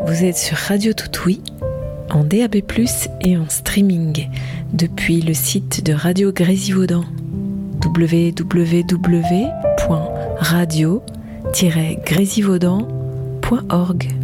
Vous êtes sur Radio Toutouille, en DAB+, et en streaming, depuis le site de Radio Grésivaudan, www.radio-grésivaudan.org.